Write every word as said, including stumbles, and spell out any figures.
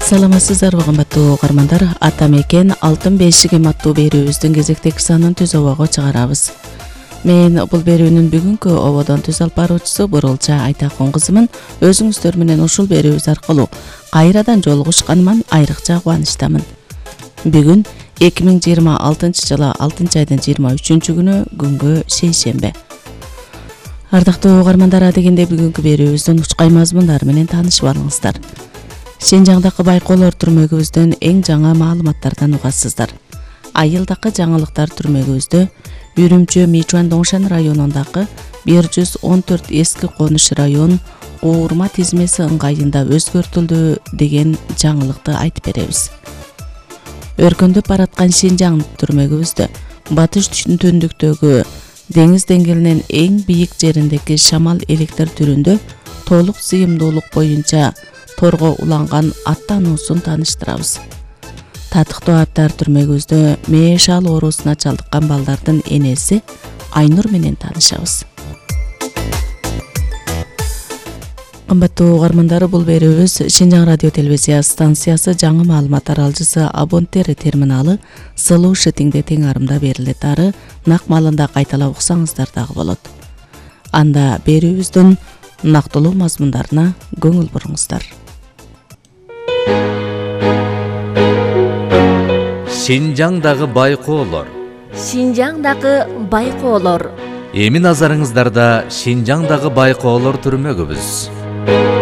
Саламатсыздарбы кымбаттуу угармандар, ата мекен алтын бешиги аттуу берүүбүздүн кезектеги санын түз обого чыгарабыз. Мен бул берүүнүн бүгүнкү ободон түз алып баруучусу Бурулча Айтакун кызымын. Өзүңүздөр менен ушул берүүбүз аркылуу кайрадан жолугушканыма айрыкча кубанычтамын. Бүгүн эки миң жыйырма алтынчы жылы алтынчы айдын жыйырма үчүнчү күнү күнгө шейшембе. Ардактуу угармандар, адегенде бүгүнкү берүүбүздүн учкай мазмундары менен таанышып алыңыздар. Шинжаңдагы байкоолор түрмөгүбүздөн эң жаңы маалыматтардан угасыздар. Айылдакы жаңылыктар түрмөгүбүздө Үрүмчү Мичуан Доңшан районундагы бир жүз он төрт эски конуш район уурма тизмеси ыңгайында өзгөртүлдү деген жаңылыкты айтып беребиз. Өркөндөп бараткан Шинжаң түрмөгүбүздө батыш түндүктөгү деңиз деңгээлинен эң бийик жериндеги шамал электр түрүндө толук сыйымдуулук боюнча торго уланган аттануусун тааныштырабыз. Татыктуу аттар түрмөгүбүздө мешал оорусуна чалдыккан балдардын энеси Айнур менен таанышабыз. Кымбаттуу угармандар, бул берүүбүз Шинжаң радио телевизия станциясы жаңы маалымат аралжысы абонттер терминалы сылуу шитиңде тең арымда берилет. Ары нак маалында кайталап уксаңыздар дагы болот. Анда берүүбүздүн нактылуу мазмундарына көңүл буруңуздар. Шинжаңдагы байкоолор. Шинжаңдагы байкоолор. Эми назарыңыздарда Шинжаңдагы байкоолор түрмөгүбүз.